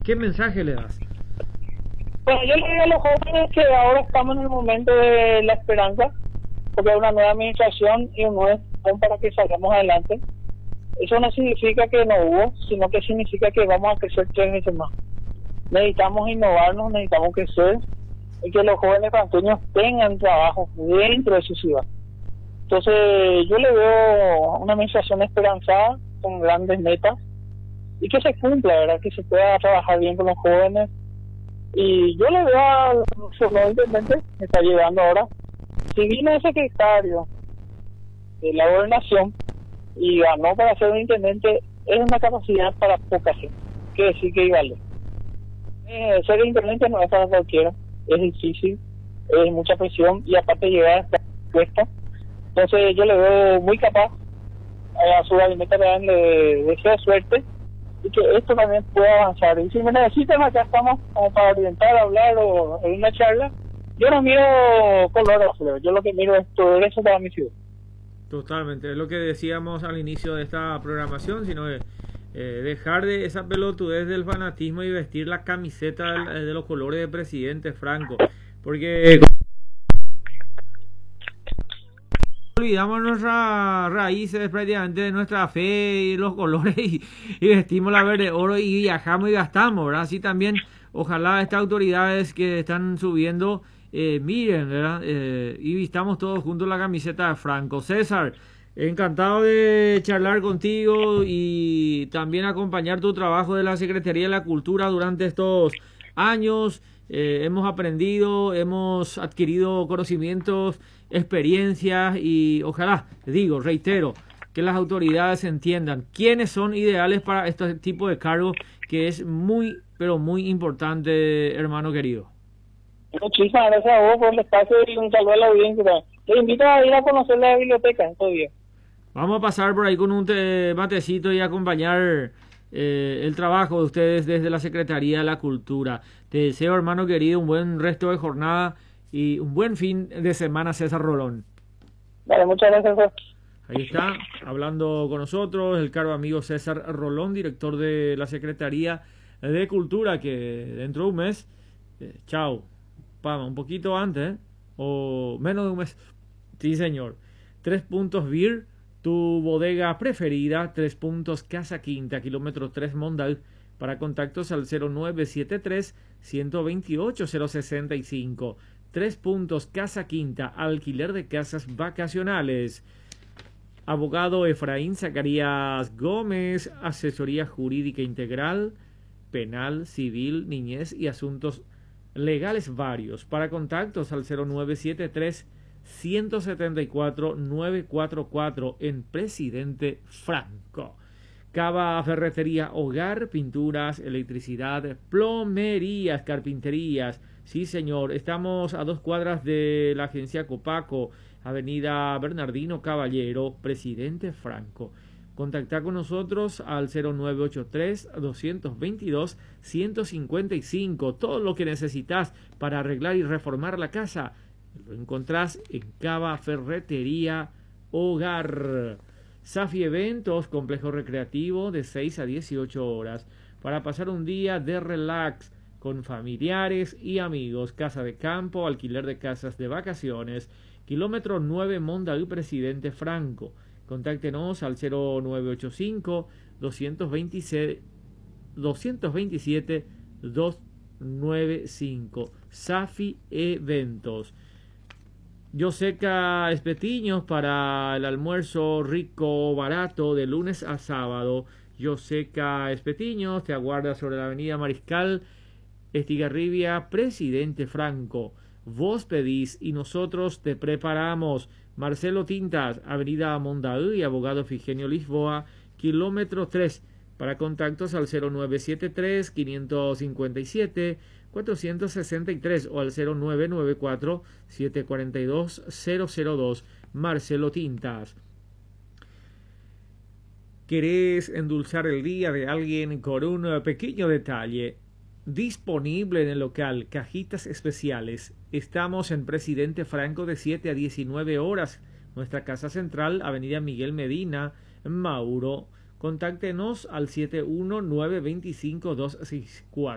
¿Qué mensaje le das? Bueno, yo le digo a los jóvenes que ahora estamos en el momento de la esperanza, porque hay una nueva administración y un nuevo plan para que salgamos adelante. Eso no significa que no hubo, sino que significa que vamos a crecer 3 veces más. Necesitamos innovarnos, necesitamos crecer y que los jóvenes franqueños tengan trabajo dentro de su ciudad. Entonces yo le veo una administración esperanzada, con grandes metas, y que se cumpla, ¿verdad? Que se pueda trabajar bien con los jóvenes. Y yo le veo a nuestro nuevo intendente, que está llegando ahora, si vino el secretario de la gobernación y ganó para ser un intendente, es una capacidad para poca gente, que decir que vale. Ser intendente no es para cualquiera, es difícil, es mucha presión y aparte llegar a esta puesta. Entonces yo le veo muy capaz, a su gabinete le deseo suerte y que esto también pueda avanzar. Y si me necesitan, acá estamos como para orientar, hablar o en una charla. Yo no miro color azul, yo lo que miro es todo eso para mi ciudad. Totalmente, es lo que decíamos al inicio de esta programación, sino dejar de esa pelotudez del fanatismo y vestir la camiseta de los colores de presidente Franco, porque olvidamos nuestras raíces, prácticamente de nuestra fe y los colores y vestimos la verde oro y viajamos y gastamos, ¿verdad? Así también, ojalá estas autoridades que están subiendo miren, ¿verdad? Y vistamos todos juntos la camiseta de Franco. César, encantado de charlar contigo y también acompañar tu trabajo de la Secretaría de la Cultura durante estos años. Hemos aprendido, hemos adquirido conocimientos, experiencias y ojalá, digo, reitero, que las autoridades entiendan quiénes son ideales para este tipo de cargos que es muy, pero muy importante, hermano querido. Muchísimas gracias a vos por el espacio y un saludo a la audiencia. Te invito a ir a conocer la biblioteca estos días. Vamos a pasar por ahí con un matecito y acompañar el trabajo de ustedes desde la Secretaría de la Cultura. Te deseo, hermano querido, un buen resto de jornada y un buen fin de semana, César Rolón. Vale, muchas gracias. Ahí está, hablando con nosotros el caro amigo César Rolón, director de la Secretaría de Cultura, que dentro de un mes, chao, un poquito antes, o menos de un mes, sí señor, 3 puntos Beer, tu bodega preferida, 3 puntos Casa Quinta, kilómetro 3 Mondal. Para contactos al 0973-128-065. 3 puntos Casa Quinta, alquiler de casas vacacionales. Abogado Efraín Zacarías Gómez, asesoría jurídica integral, penal, civil, niñez y asuntos legales varios. Para contactos al 0973-174-944 en Presidente Franco. Cava, ferretería, hogar, pinturas, electricidad, plomerías, carpinterías. Sí, señor. Estamos a 2 cuadras de la agencia Copaco, avenida Bernardino Caballero, Presidente Franco. Contacta con nosotros al 0983-222-155. Todo lo que necesitas para arreglar y reformar la casa lo encontrás en Cava, ferretería, hogar. Safi Eventos, complejo recreativo de 6 a 18 horas para pasar un día de relax con familiares y amigos. Casa de campo, alquiler de casas de vacaciones, kilómetro 9 Mondaú, Presidente Franco. Contáctenos al 0985-227-295. Safi Eventos. Yoseca Espetiños para el almuerzo rico, barato, de lunes a sábado. Yoseca Espetiños te aguarda sobre la avenida Mariscal Estigarribia, Presidente Franco. Vos pedís y nosotros te preparamos. Marcelo Tintas, avenida Mondaú y abogado Figenio Lisboa, kilómetro 3. Para contactos al 0973-557-463 o al 0994-742-002. Marcelo Tintas. ¿Querés endulzar el día de alguien con un pequeño detalle? Disponible en el local Cajitas Especiales. Estamos en Presidente Franco de 7 a 19 horas. Nuestra casa central, avenida Miguel Medina, Mauro. Contáctenos al 71925-264.